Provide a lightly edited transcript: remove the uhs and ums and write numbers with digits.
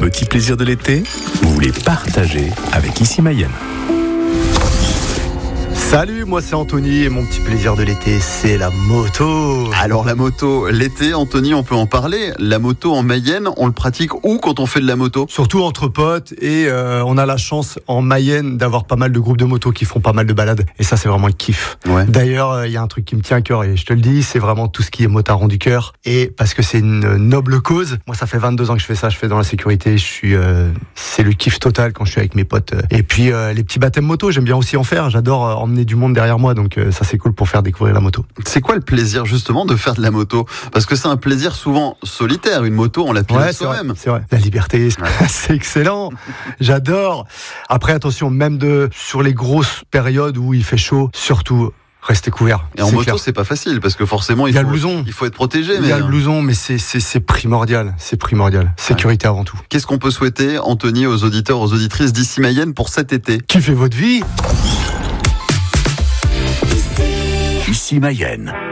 petits plaisirs de l'été, vous les partagez avec Ici Mayenne. Salut, moi c'est Anthony et mon petit plaisir de l'été, c'est la moto. Alors la moto, l'été, Anthony, on peut en parler. La moto en Mayenne, on le pratique où quand on fait de la moto ? Surtout entre potes et on a la chance en Mayenne d'avoir pas mal de groupes de motos qui font pas mal de balades. Et ça c'est vraiment le kiff. Ouais. D'ailleurs, il y a un truc qui me tient à cœur et je te le dis, c'est vraiment tout ce qui est motards du cœur. Et parce que c'est une noble cause. Moi ça fait 22 ans que je fais ça, je fais dans la sécurité. C'est le kiff total quand je suis avec mes potes. Et puis les petits baptêmes moto, j'aime bien aussi en faire. J'adore emmener du monde derrière moi, donc ça c'est cool pour faire découvrir la moto. C'est quoi le plaisir justement de faire de la moto ? Parce que c'est un plaisir souvent solitaire, une moto on la pilote soi-même. C'est vrai. La liberté, c'est excellent. J'adore. Après attention, même sur les grosses périodes où il fait chaud, surtout restez couverts. Et en moto, c'est pas facile parce que forcément il y a le blouson. Il faut être protégé. Il y a le blouson, mais c'est primordial. C'est primordial. Sécurité avant tout. Qu'est-ce qu'on peut souhaiter, Anthony, aux auditeurs, aux auditrices d'Ici Mayenne pour cet été ? Kiffez votre vie. Ici Mayenne.